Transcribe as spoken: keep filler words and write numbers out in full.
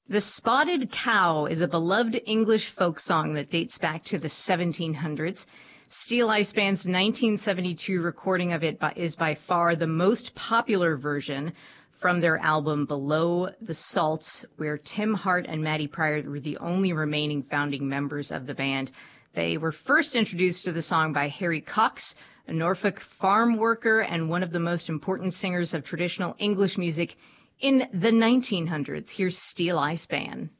The Spotted Cow is a beloved English folk song that dates back to the seventeen hundreds. Steel Ice Band's nineteen seventy-two recording of it is by far the most popular version from their album Below the Salt, where Tim Hart and Matty Pryor were the only remaining founding members of the band. They were first introduced to the song by Harry Cox, a Norfolk farm worker and one of the most important singers of traditional English music in the nineteen hundreds. Here's Steel Ice Band.